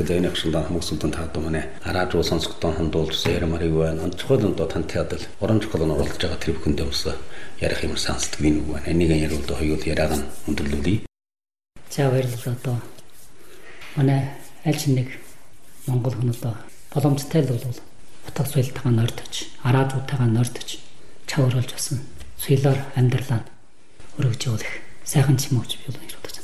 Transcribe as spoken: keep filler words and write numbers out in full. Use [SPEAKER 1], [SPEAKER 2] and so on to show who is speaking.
[SPEAKER 1] энэ агшиндан хүмүүсүүдэн таадаг манай арааж уу сонсогдсон хандуулсан ярмарыг байна. Онцгой нь одоо тантайд л уран зохиолд оролцож байгаа тэр бүхэндээ бас ярих юм сонсдог юм байна. Энийг ярил одоо хоёул яриаг нь өндөрлүүлье.
[SPEAKER 2] За баярлалаа одоо. Манай аль ч нэг Монгол хүн одоо боломжтой л бол утга суйлтайгаа нойртож, араажуудтайгаа нойртож чавруулж басан суйлаар амьдралаа өргөж явуулах сайхан ч юм уу гэж би бодож